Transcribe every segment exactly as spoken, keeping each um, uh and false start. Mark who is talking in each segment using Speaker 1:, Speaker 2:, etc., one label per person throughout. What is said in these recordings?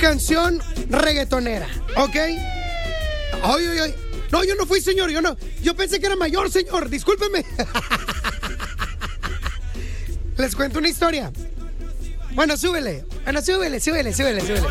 Speaker 1: canción reggaetonera, ¿ok? Ay, ay, ay. No, yo no fui, señor, yo no. Yo pensé que era mayor, señor, discúlpeme. Les cuento una historia. Bueno, súbele. Bueno, súbele, súbele, súbele, súbele.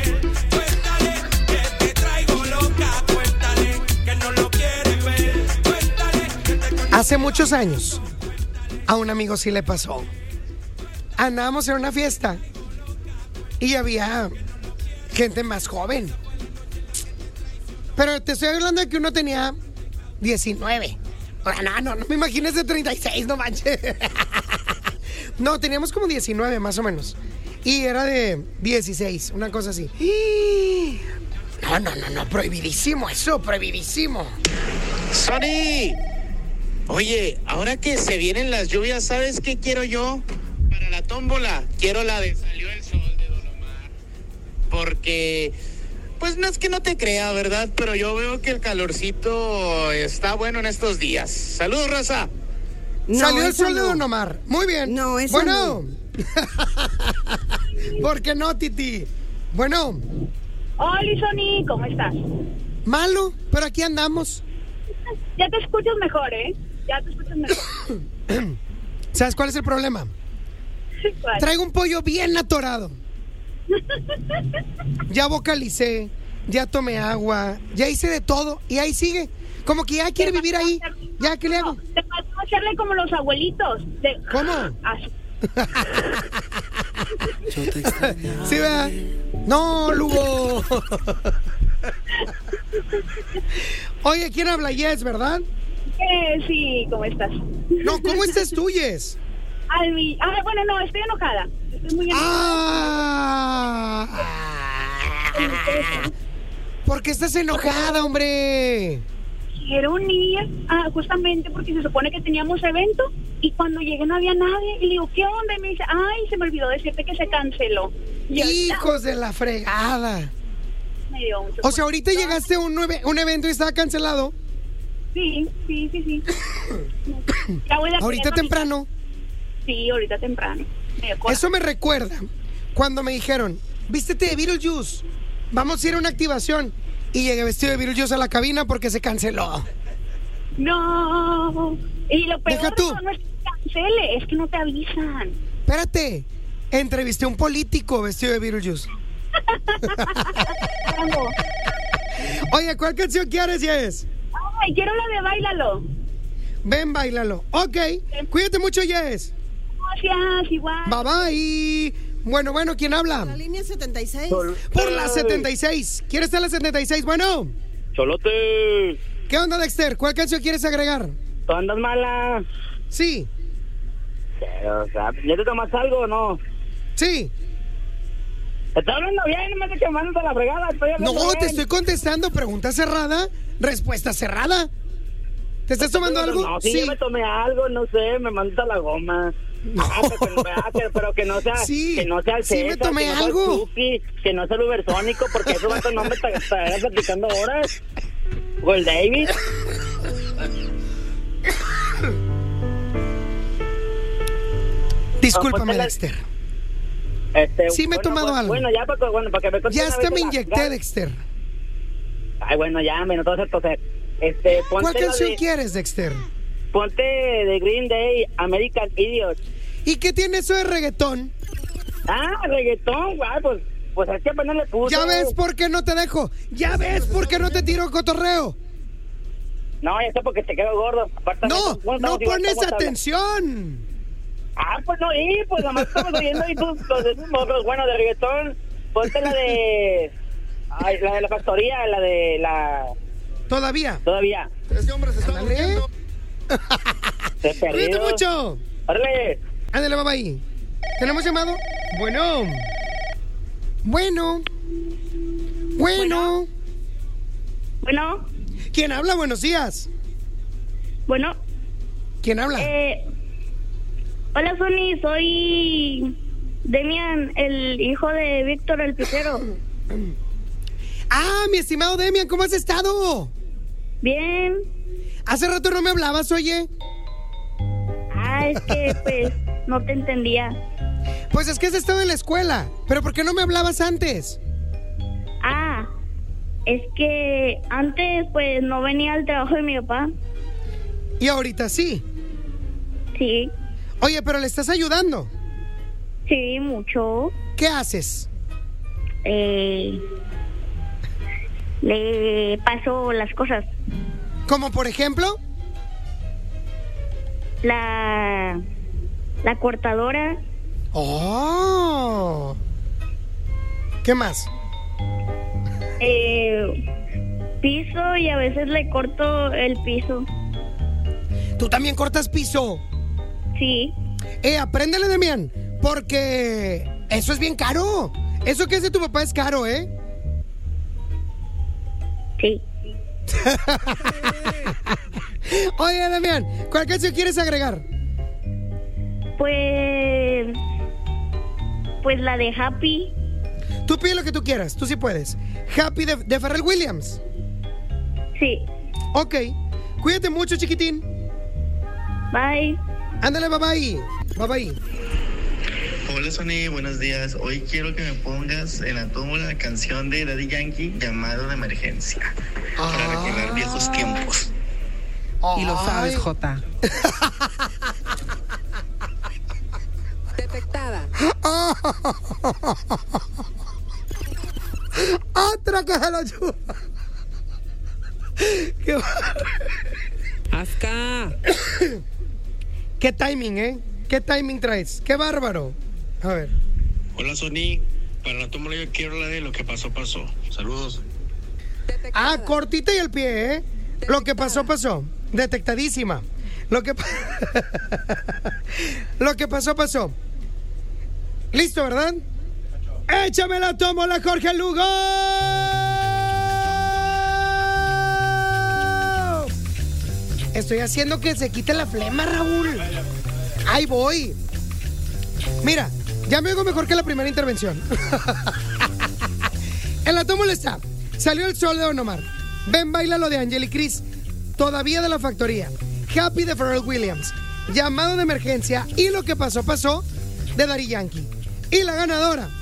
Speaker 1: Hace muchos años, a un amigo sí le pasó. Andábamos en una fiesta y había gente más joven. Pero te estoy hablando de que uno tenía diecinueve. O sea, no, no, no me imagines de treinta y seis, no manches. No, teníamos como diecinueve más o menos. Y era de dieciséis, una cosa así. No, no, no, no, prohibidísimo eso, prohibidísimo.
Speaker 2: Sony, oye, ahora que se vienen las lluvias, ¿sabes qué quiero yo? Para la tómbola, quiero la de Salió el Sol de Don Omar. Porque, pues no es que no te crea, ¿verdad? Pero yo veo que el calorcito está bueno en estos días. Saludos, raza.
Speaker 1: No, Salió el Sol no. de Don Omar. Muy bien.
Speaker 3: No, eso
Speaker 1: bueno.
Speaker 3: no.
Speaker 1: ¿Por qué no, Titi? Bueno.
Speaker 4: Hola, Sony, ¿cómo estás?
Speaker 1: Malo, pero aquí andamos.
Speaker 4: Ya te escuchas mejor, ¿eh? Ya te escuchas mejor.
Speaker 1: ¿Sabes cuál es el problema?
Speaker 4: ¿Cuál?
Speaker 1: Traigo un pollo bien atorado. Ya vocalicé, ya tomé agua, ya hice de todo y ahí sigue. Como que ya quiere vivir ahí. ¿Ya qué le hago?
Speaker 4: Te faltó hacerle como los abuelitos. De...
Speaker 1: ¿Cómo?
Speaker 4: Así.
Speaker 1: ¿Sí, verdad? No, Lugo. Oye, ¿quién habla? Yes, ¿verdad?
Speaker 4: Eh, sí, ¿cómo estás?
Speaker 1: No, ¿cómo estás tú, Yes?
Speaker 4: Ay, mi... ah, bueno, no, estoy enojada. Estoy muy enojada.
Speaker 1: Ah, ¿por qué estás enojada, hombre?
Speaker 4: Quiero unir, ah, justamente porque se supone que teníamos evento y cuando llegué no había nadie y le digo, ¿qué onda? Y me dice, ay, se me olvidó decirte que se canceló. Y
Speaker 1: Hijos de la fregada.
Speaker 4: Me dio mucho.
Speaker 1: O sea, ahorita llegaste a un, nueve, un evento y estaba cancelado.
Speaker 4: Sí, sí, sí, sí. Ya voy a
Speaker 1: ahorita temprano.
Speaker 4: Sí, ahorita temprano. Me
Speaker 1: Eso me recuerda cuando me dijeron, vístete de Beetlejuice, vamos a ir a una activación. Y llegué vestido de Beetlejuice a la cabina porque se canceló.
Speaker 4: No. Y lo peor
Speaker 1: Deja tú.
Speaker 4: no es que cancele, es que no te avisan.
Speaker 1: Espérate, entrevisté a un político vestido de Beetlejuice. Oye, ¿cuál canción quieres, Yes?
Speaker 4: Ay, quiero la de Báilalo.
Speaker 1: Ven, báilalo. Ok, cuídate mucho, Yes.
Speaker 4: Gracias, igual.
Speaker 1: Bye, bye. Bueno, bueno, ¿quién habla?
Speaker 3: La línea setenta y seis.
Speaker 1: Por la setenta y seis. ¿Quieres estar en la setenta y seis? Bueno.
Speaker 5: Cholote.
Speaker 1: ¿Qué onda, Dexter? ¿Cuál canción quieres agregar?
Speaker 5: ¿Tú andas mala?
Speaker 1: Sí.
Speaker 5: Pero, o sea, ¿ya te tomas algo o no?
Speaker 1: Sí.
Speaker 5: Te estoy hablando bien, no me estés llamando a la fregada. Estoy
Speaker 1: No,
Speaker 5: bien.
Speaker 1: te estoy contestando. Pregunta cerrada, respuesta cerrada. ¿Te estás tomando algo?
Speaker 5: No, sí, sí, yo me tomé algo, no sé, me mandó a la goma.
Speaker 1: No.
Speaker 5: Ah, pero, pero, pero que no sea,
Speaker 1: sí,
Speaker 5: que no sea el
Speaker 1: sí
Speaker 5: César,
Speaker 1: me tomé
Speaker 5: que no sea
Speaker 1: algo.
Speaker 5: el Chucky, que no sea el Ubersónico, porque eso vato no me está, está platicando horas. O el David.
Speaker 1: Discúlpame,
Speaker 5: no, pues,
Speaker 1: Dexter.
Speaker 5: Este,
Speaker 1: sí me he
Speaker 5: bueno,
Speaker 1: tomado
Speaker 5: bueno,
Speaker 1: algo.
Speaker 5: Bueno, ya para, bueno, para que me
Speaker 1: ya hasta me inyecté, la... Dexter.
Speaker 5: Ay, bueno, ya, me noto hacer toser. Este, ponte
Speaker 1: ¿cuál canción
Speaker 5: de...
Speaker 1: quieres, Dexter?
Speaker 5: Ponte de Green Day, American Idiot.
Speaker 1: ¿Y qué tiene eso de reggaetón?
Speaker 5: Ah, reggaetón, guay, pues, pues es que apenas le puse.
Speaker 1: ¿Ya ves por qué no te dejo? ¿Ya ves por qué no te tiro cotorreo?
Speaker 5: No, ya sé porque te quedo gordo. Aparte,
Speaker 1: no,
Speaker 5: no,
Speaker 1: no pones atención.
Speaker 5: Ah, pues no, y pues nada más estamos oyendo y tú, pues esos morros, bueno, de reggaetón, ponte la de... Ay, la de la factoría, la de la...
Speaker 1: ¿Todavía?
Speaker 5: Todavía.
Speaker 6: Ese hombre se está durmiendo.
Speaker 5: Te perdí.
Speaker 1: Cuídate mucho.
Speaker 5: Órale.
Speaker 1: Ándale, mamá ahí. ¿Tenemos llamado? Bueno. Bueno. Bueno.
Speaker 4: Bueno.
Speaker 1: ¿Quién habla? Buenos días.
Speaker 4: Bueno.
Speaker 1: ¿Quién habla?
Speaker 4: Eh, hola, Sony. Soy Demian, el hijo de Víctor el Pichero.
Speaker 1: Ah, mi estimado Demian, ¿cómo has estado?
Speaker 4: Bien.
Speaker 1: Hace rato no me hablabas, oye.
Speaker 4: Ah, es que pues no te entendía.
Speaker 1: Pues es que has estado en la escuela. ¿Pero por qué no me hablabas antes?
Speaker 3: Es que antes pues no venía al trabajo de mi papá.
Speaker 1: ¿Y ahorita sí?
Speaker 3: Sí.
Speaker 1: Oye, pero le estás ayudando.
Speaker 3: Sí, mucho.
Speaker 1: ¿Qué haces?
Speaker 3: Eh, le paso las cosas.
Speaker 1: ¿Como por ejemplo?
Speaker 3: La, la cortadora.
Speaker 1: ¡Oh! ¿Qué más?
Speaker 3: Eh, piso y a veces le corto el piso.
Speaker 1: ¿Tú también cortas piso?
Speaker 3: Sí.
Speaker 1: Eh, apréndele, Demián, porque eso es bien caro. Eso que hace tu papá es caro, ¿eh?
Speaker 3: Sí.
Speaker 1: Oye, Demián, ¿cuál canción quieres agregar?
Speaker 3: Pues... Pues la de Happy.
Speaker 1: Tú pide lo que tú quieras, tú sí puedes. Happy de, de Pharrell Williams.
Speaker 3: Sí.
Speaker 1: Ok, cuídate mucho, chiquitín.
Speaker 3: Bye.
Speaker 1: Ándale, bye bye. Bye bye.
Speaker 6: Hola Sony, buenos días. Hoy quiero que me pongas en la tómbola la canción de Daddy Yankee, Llamado de Emergencia, ah. para recordar viejos tiempos.
Speaker 7: Y lo sabes, Jota. Detectada.
Speaker 1: Otra que se lo chupa. Qué
Speaker 7: Asca.
Speaker 1: Qué timing, ¿eh? ¿Qué timing traes? Qué bárbaro. A ver.
Speaker 2: Hola Sony, para la tómbola yo quiero la de Lo que pasó, pasó. Saludos.
Speaker 7: Detectada.
Speaker 1: Ah, cortita y el pie, ¿eh? Detectada. Lo que pasó, pasó. Detectadísima. Lo que, Lo que pasó, pasó. ¿Listo, verdad? ¡Échame la tómbola, Jorge Lugo! Estoy haciendo que se quite la flema, Raúl. Ahí voy. Mira, ya me oigo mejor que la primera intervención. En la tómbola está Salió el sol de Don Omar, Ven, bailalo de Angel y Cris, Todavía de La Factoría, Happy de Pharrell Williams, Llamado de Emergencia y Lo que pasó, pasó de Daddy Yankee. Y la ganadora